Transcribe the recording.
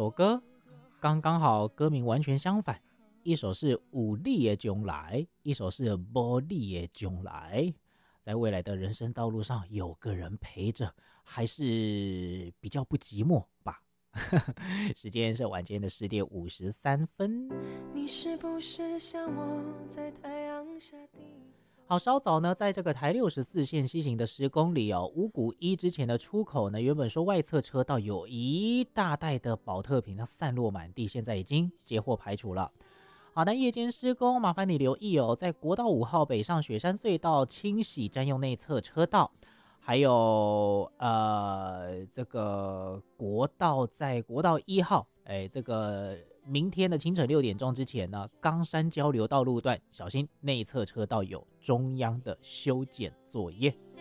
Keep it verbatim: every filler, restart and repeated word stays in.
首歌，刚刚好歌名完全相反，一首是有你的将来，一首是没你的将来。在未来的人生道路上，有个人陪着，还是比较不寂寞吧。时间是晚间的十点五十三分。你是不是像我在太阳下低？好，稍早呢，在这个台六十四线西行的十公里哦，五股一之前的出口呢，原本说外侧车道有一大袋的保特瓶，它散落满地，现在已经接获排除了。好，那夜间施工，麻烦你留意哦，在国道五号北上雪山隧道清洗占用内侧车道，还有呃这个国道在国道一号，哎，这个明天的清晨六点钟之前呢，冈山交流道路段小心内侧车道有中央的修剪作业。